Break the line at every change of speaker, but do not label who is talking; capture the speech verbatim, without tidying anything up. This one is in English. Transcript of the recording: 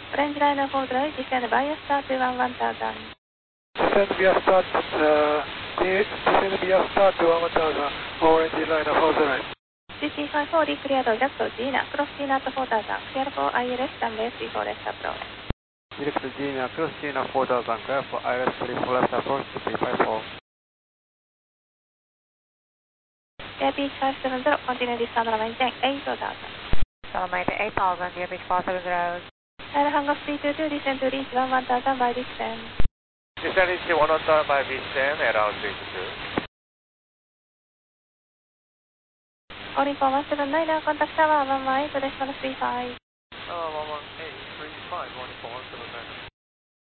Orange Liner four zero eight, descend via start to one one thousand.
Descend via start, uh, descend via start to one one thousand, Orange Liner four zero eight.
C T five four, cleared just to Gina, cross Gina to four thousand, clear for I L S, runway three four left approach.
Direct Gina, cross Gina four thousand, clear for I L S three four left approach to P five four.
Air Beach five seven zero, continue descend maintain eight thousand.
So maintain eight thousand, Air Beach five seven zero.
Air Hangar three two two, descend to reach one one thousand by descend.
Descend reach one one thousand by descend, around three two two.
Calling for one seven nine, contact tower one one eight, decimal three five.
Uh, one one eight three five, one four one seven nine.